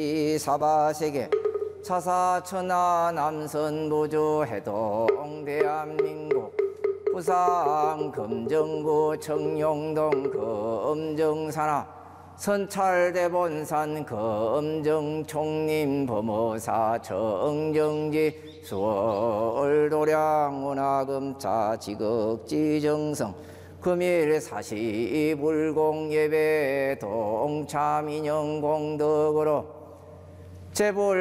사바세계 차사천하 남선무주 해동 대한민국 부산 금정구 청룡동 금정산하 선찰대본산 금정총림 범어사 정정지 수월도량 운하금자 지극지정성 금일 사시불공예배 동참인영공덕으로 제불